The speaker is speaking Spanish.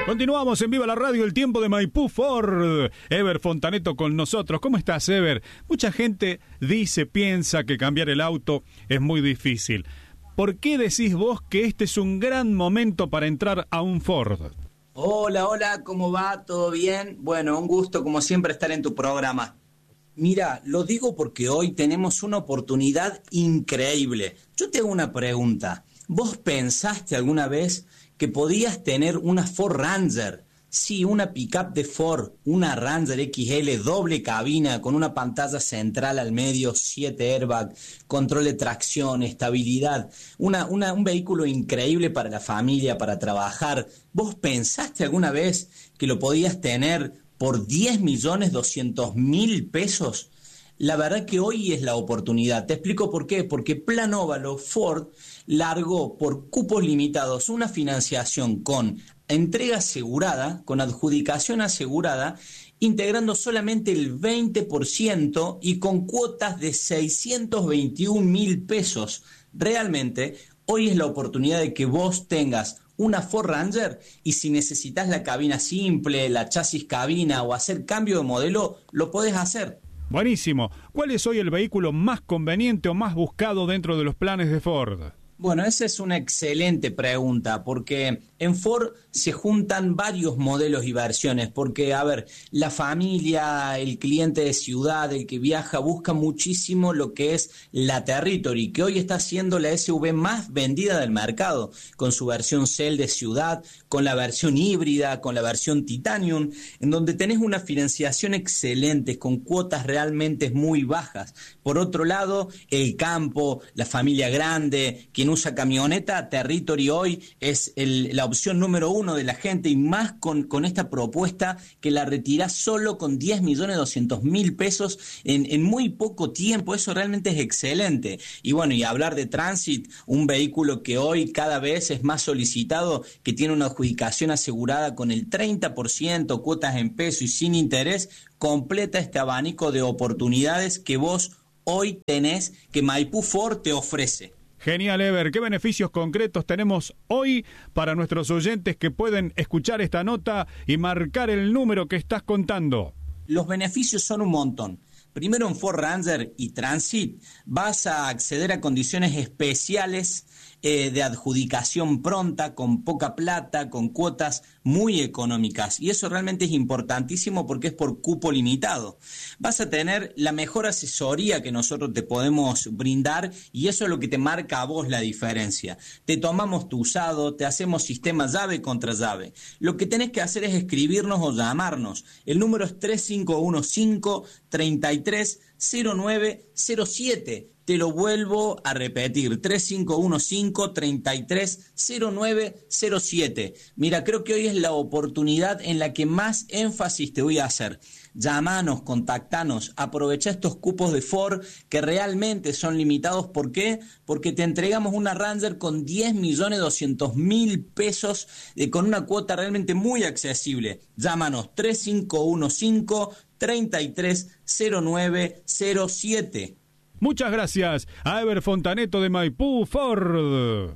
Continuamos en Viva la Radio, el tiempo de Maipú Ford. Ever Fontaneto con nosotros. ¿Cómo estás, Ever? Mucha gente piensa que cambiar el auto es muy difícil. ¿Por qué decís vos que este es un gran momento para entrar a un Ford? Hola, ¿cómo va? ¿Todo bien? Bueno, un gusto como siempre estar en tu programa. Mira, lo digo porque hoy tenemos una oportunidad increíble. Yo te hago una pregunta. ¿Vos pensaste alguna vez que podías tener una Ford Ranger? Sí, una pickup de Ford, una Ranger XL, doble cabina, con una pantalla central al medio, 7 airbags, control de tracción, estabilidad. Un vehículo increíble para la familia, para trabajar. ¿Vos pensaste alguna vez que lo podías tener por 10.200.000 pesos? La verdad que hoy es la oportunidad. Te explico por qué. Porque Plan Óvalo Ford largó por cupos limitados una financiación con entrega asegurada, con adjudicación asegurada, integrando solamente el 20% y con cuotas de 621.000 pesos. Realmente, hoy es la oportunidad de que vos tengas una Ford Ranger y si necesitas la cabina simple, la chasis cabina o hacer cambio de modelo, lo podés hacer. Buenísimo. ¿Cuál es hoy el vehículo más conveniente o más buscado dentro de los planes de Ford? Bueno, esa es una excelente pregunta, porque en Ford se juntan varios modelos y versiones, porque, a ver, la familia, el cliente de ciudad, el que viaja, busca muchísimo lo que es la Territory, que hoy está siendo la SUV más vendida del mercado, con su versión Cell de ciudad, con la versión híbrida, con la versión Titanium, en donde tenés una financiación excelente, con cuotas realmente muy bajas. Por otro lado, el campo, la familia grande, quien usa camioneta, Territory hoy es la opción número uno de la gente, y más con esta propuesta que la retirás solo con 10.200.000 pesos en muy poco tiempo. Eso realmente es excelente. Y bueno, y hablar de Transit, un vehículo que hoy cada vez es más solicitado, que tiene una adjudicación asegurada con el 30%, cuotas en peso y sin interés, completa este abanico de oportunidades que vos hoy tenés, que Maipú Ford te ofrece. Genial, Ever. ¿Qué beneficios concretos tenemos hoy para nuestros oyentes que pueden escuchar esta nota y marcar el número que estás contando? Los beneficios son un montón. Primero, en Ford Ranger y Transit vas a acceder a condiciones especiales de adjudicación pronta, con poca plata, con cuotas muy económicas. Y eso realmente es importantísimo porque es por cupo limitado. Vas a tener la mejor asesoría que nosotros te podemos brindar, y eso es lo que te marca a vos la diferencia. Te tomamos tu usado, te hacemos sistema llave contra llave. Lo que tenés que hacer es escribirnos o llamarnos. El número es 3515-330907. Te lo vuelvo a repetir, 3515-330907. Mira, creo que hoy es la oportunidad en la que más énfasis te voy a hacer. Llámanos, contactanos, aprovecha estos cupos de Ford que realmente son limitados. ¿Por qué? Porque te entregamos una Ranger con 10.200.000 pesos, con una cuota realmente muy accesible. Llámanos, 3515-330907. Muchas gracias a Ever Fontaneto de Maipú Ford.